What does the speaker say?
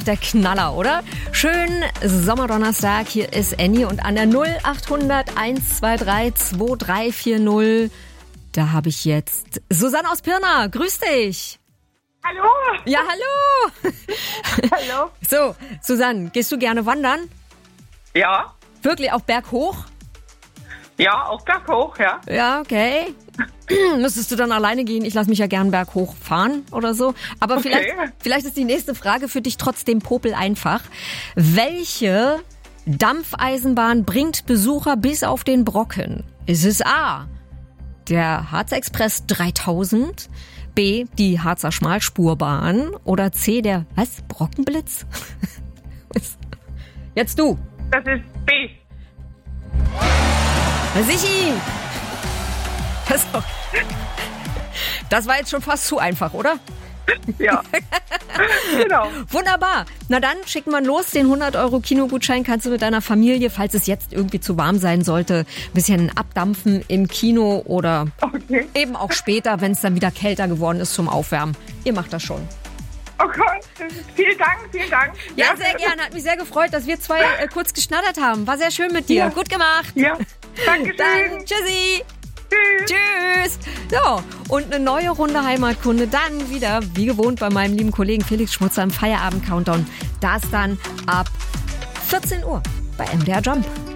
der Knaller, oder? Schönen Sommerdonnerstag, hier ist Annie und an der 0800 123 2340, da habe ich jetzt Susanne aus Pirna. Grüß dich. Hallo. Ja, hallo. Hallo. So, Susanne, gehst du gerne wandern? Ja. Wirklich auch berghoch? Ja, auch berghoch, ja. Ja, okay. Müsstest du dann alleine gehen? Ich lasse mich ja gern berghoch fahren oder so. Aber Okay. vielleicht ist die nächste Frage für dich trotzdem popel einfach. Welche Dampfeisenbahn bringt Besucher bis auf den Brocken? Ist es A, der Harzer Express 3000, B, die Harzer Schmalspurbahn oder C, der, Brockenblitz? Jetzt du. Das ist B. Sichi! Das war jetzt schon fast zu einfach, oder? Ja. Genau. Wunderbar. Na dann schicken wir los. Den 100€ Kinogutschein kannst du mit deiner Familie, falls es jetzt irgendwie zu warm sein sollte, ein bisschen abdampfen im Kino oder eben auch später, wenn es dann wieder kälter geworden ist zum Aufwärmen. Ihr macht das schon. Okay. Vielen Dank, vielen Dank. Ja, sehr gerne. Hat mich sehr gefreut, dass wir zwei kurz geschnattert haben. War sehr schön mit dir. Ja. Gut gemacht. Ja. Dankeschön. Dann tschüssi. Tschüss. Tschüss. So, und eine neue Runde Heimatkunde dann wieder, wie gewohnt, bei meinem lieben Kollegen Felix Schmutzer im Feierabend-Countdown. Das dann ab 14 Uhr bei MDR Jump.